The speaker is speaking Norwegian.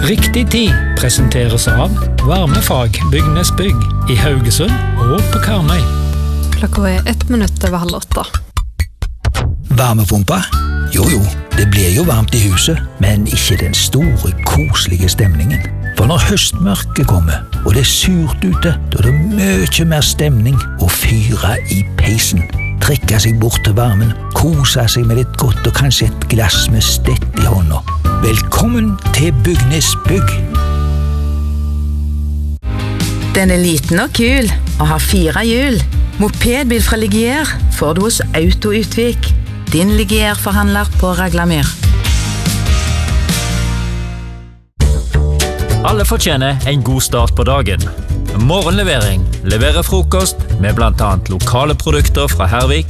Riktig tid presenteres av Varmefag Bygnes Bygg i Haugesund og på Karmøy. Klokka 7:01. Varmepumpa? Jo, det blir jo varmt i huset, men ikke den store, koselige stemningen. For når høstmørket kommer, og det er surt ute, da er det mye mer stemning å fyre i peisen. Trekke seg bort til varmen, kose seg med litt godt og kanskje et glass med stett i hånda. Velkommen til Bygnes Bygg. Den er liten og kul og har 4 hjul. Mopedbil fra Ligier får du hos Auto-Utvik. Din Ligier-forhandler på Raglamyr. Alle fortjener en god start på dagen. Morgenlevering leverer frokost med blant annet lokale produkter fra Hervik,